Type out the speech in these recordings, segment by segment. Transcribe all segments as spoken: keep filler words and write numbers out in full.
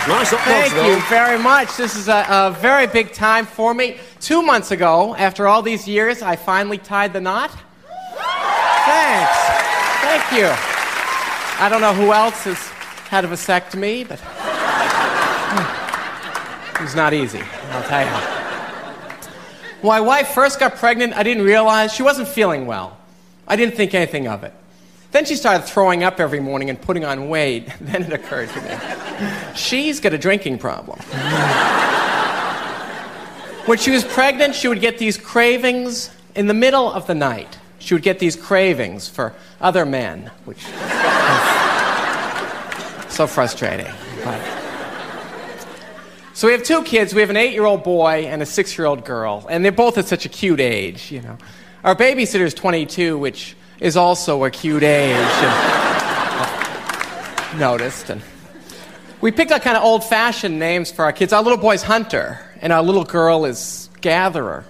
Nice up, Thank Knoxville. you very much. This is a, a very big time for me. Two months ago, after all these years, I finally tied the knot. Thanks. Thank you. I don't know who else has had a vasectomy, but it was not easy, I'll tell you. When my wife first got pregnant, I didn't realize she wasn't feeling well. I didn't think anything of it. Then she started throwing up every morning and putting on weight. Then it occurred to me, she's got a drinking problem. When she was pregnant, she would get these cravings in the middle of the night. She would get these cravings for other men, which is so frustrating. But... So we have two kids. We have an eight-year-old boy and a six-year-old girl, and they're both at such a cute age, you know. Our babysitter is twenty-two, which is also a cute age. And noticed. And we picked out kind of old-fashioned names for our kids. Our little boy's Hunter, and our little girl is Gatherer.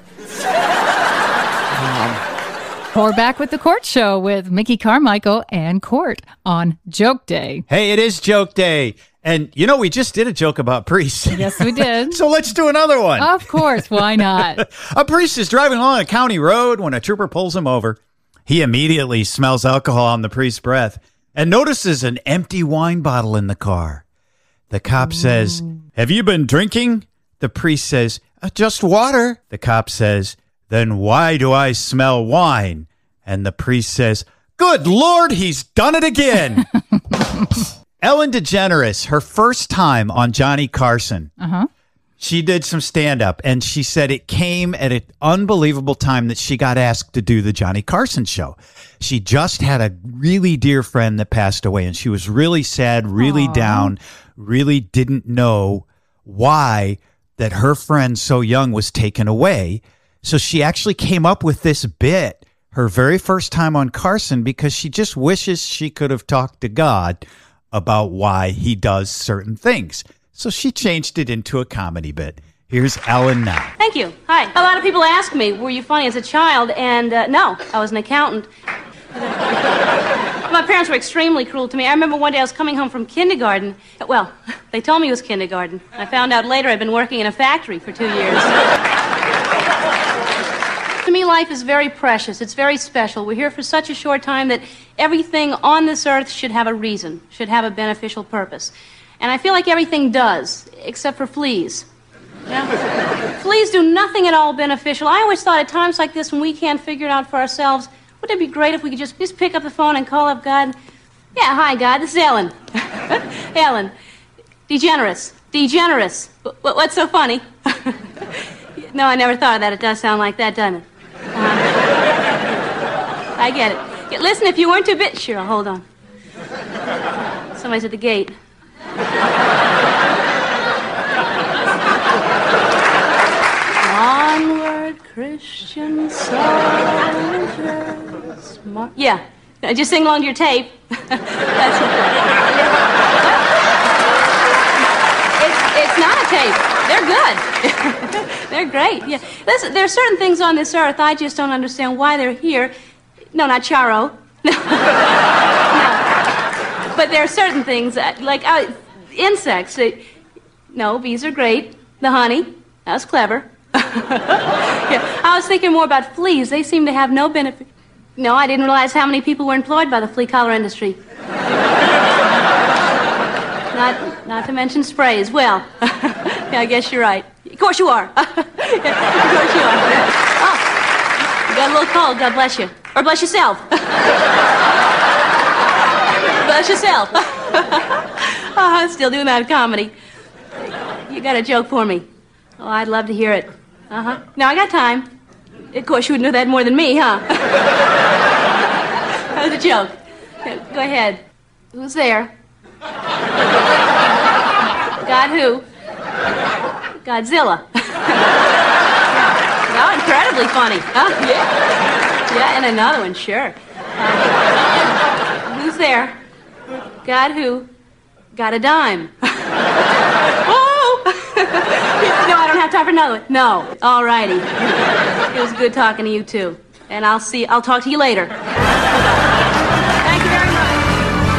um, We're back with the Court Show with Mickey Carmichael and Court on Joke Day. Hey, it is Joke Day. And, you know, we just did a joke about priests. Yes, we did. So let's do another one. Of course, why not? A priest is driving along a county road when a trooper pulls him over. He immediately smells alcohol on the priest's breath and notices an empty wine bottle in the car. The cop Ooh. says, "Have you been drinking?" The priest says, uh, "Just water." The cop says, "Then why do I smell wine?" And the priest says, "Good Lord, he's done it again." Ellen DeGeneres, her first time on Johnny Carson, uh-huh. she did some stand-up, and she said it came at an unbelievable time that she got asked to do the Johnny Carson show. She just had a really dear friend that passed away, and she was really sad, really Aww. down, really didn't know why that her friend so young was taken away. So she actually came up with this bit her very first time on Carson because she just wishes she could have talked to God about why he does certain things. So she changed it into a comedy bit. Here's Ellen now. Thank you. Hi. A lot of people ask me, were you funny as a child? And uh, no, I was an accountant. My parents were extremely cruel to me. I remember one day I was coming home from kindergarten. Well, they told me it was kindergarten. I found out later I'd been working in a factory for two years. To me, life is very precious. It's very special. We're here for such a short time that everything on this earth should have a reason, should have a beneficial purpose. And I feel like everything does, except for fleas. Yeah? Fleas do nothing at all beneficial. I always thought at times like this when we can't figure it out for ourselves, wouldn't it be great if we could just, just pick up the phone and call up God? Yeah, hi, God, this is Ellen. Ellen. DeGeneres. DeGeneres. W- what's so funny? No, I never thought of that. It does sound like that, doesn't it? Uh, I get it. Yeah, listen, if you weren't too bit... Sure, hold on. Somebody's at the gate. Onward, Christian soldiers. Mar- yeah, just sing along to your tape. That's it. It's, it's not a tape. They're good. They're great. Yeah. Listen, there are certain things on this earth I just don't understand why they're here. No, not Charo. No. No. But there are certain things, uh, like uh, insects. Uh, no, bees are great. The honey, that was clever. Yeah. I was thinking more about fleas. They seem to have no benefit. No, I didn't realize how many people were employed by the flea collar industry. Not, not to mention sprays. Well, yeah, I guess you're right. Of course you are. Yeah, of course you are. Oh, you got a little cold. God bless you. Or bless yourself. Bless yourself. Oh, I'm still doing that comedy. You got a joke for me? Oh, I'd love to hear it. Uh-huh. Now, I got time. Of course, you would know that more than me, huh? That was a joke. Go ahead. Who's there? God who? Godzilla. No, incredibly funny. Huh? Yeah. Yeah, and another one, sure. Uh, who's there? God who? Got a dime. Oh! No, I don't have time for another one. No. All righty. It was good talking to you, too. And I'll see, I'll talk to you later.